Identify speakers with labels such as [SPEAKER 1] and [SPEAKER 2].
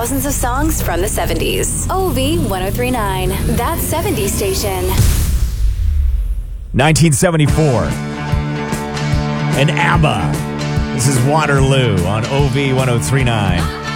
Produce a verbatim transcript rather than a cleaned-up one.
[SPEAKER 1] thousands of songs from the seventies. O V ten thirty-nine, that seventies station.
[SPEAKER 2] nineteen seventy-four. And ABBA. This is Waterloo on O V ten thirty-nine.